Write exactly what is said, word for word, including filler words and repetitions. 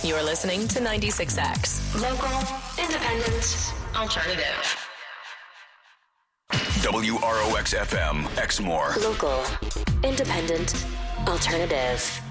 You're listening to ninety-six X. Local, independent, alternative. W R O X F M, Exmoor. Local, independent, alternative.